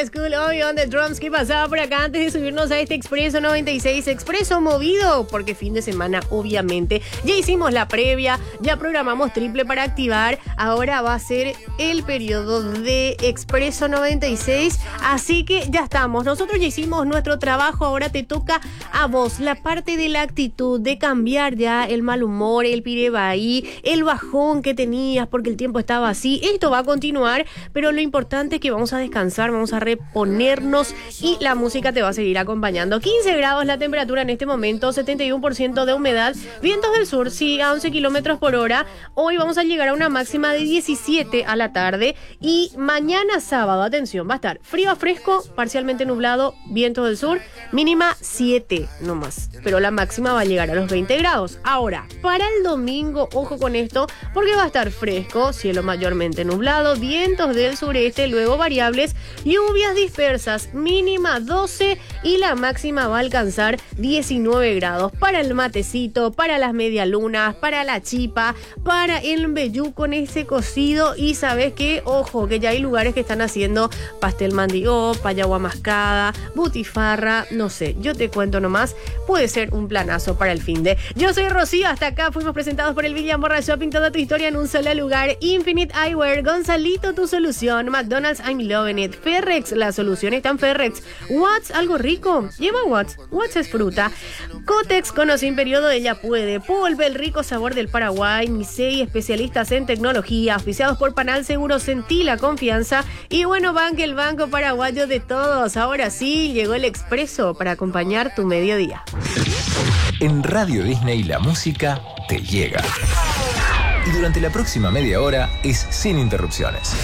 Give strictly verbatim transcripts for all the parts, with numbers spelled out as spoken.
School, obvio, on the drums. ¿Qué pasaba por acá antes de subirnos a este Expreso noventa y seis? Expreso movido, porque fin de semana, obviamente. Ya hicimos la previa, ya programamos triple para activar. Ahora va a ser el periodo de Expreso noventa y seis. Así que ya estamos. Nosotros ya hicimos nuestro trabajo. Ahora te toca a vos la parte de la actitud, de cambiar ya el mal humor, el pirebaí, el bajón que tenías porque el tiempo estaba así. Esto va a continuar, pero lo importante es que vamos a descansar, vamos a reponernos y la música te va a seguir acompañando. quince grados la temperatura en este momento, setenta y uno por ciento de humedad, vientos del sur, sí, a once kilómetros por hora. Hoy vamos a llegar a una máxima de diecisiete a la tarde y mañana sábado, atención, va a estar frío a fresco, parcialmente nublado, vientos del sur, mínima siete nomás, pero la máxima va a llegar a los veinte grados. Ahora, para el domingo, ojo con esto, porque va a estar fresco, cielo mayormente nublado, vientos del sureste, luego variables, lluvias dispersas, mínima doce y la máxima va a alcanzar diecinueve grados. Para el matecito, para las medialunas, para la chipa, para el mbejú con ese cocido. Y sabes qué, ojo, que ya hay lugares que están haciendo pastel mandigó, payagua mascada, butifarra, no sé, yo te cuento nomás, puede ser un planazo para el fin de. Yo soy Rocío, hasta acá fuimos presentados por el Villa Morra Shopping, toda tu historia en un solo lugar. Infinite Eyewear, Gonzalito, tu solución. McDonald's, I'm loving it. Ferrex, la solución está en Ferrex. Watts, algo rico, lleva Watts. Watts es fruta. Cotex, con o sin periodo, ella puede. Polve, el rico sabor del Paraguay. Misei, especialistas en tecnología, oficiados por Panal Seguro, sentí la confianza. Y bueno, Bank, el banco paraguayo de todos. Ahora sí, llegó el Expreso para acompañar tu mediodía. En Radio Disney la música te llega. Y durante la próxima media hora es sin interrupciones.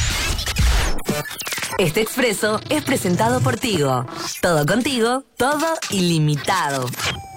Este Expreso es presentado por Tigo. Todo contigo, todo ilimitado.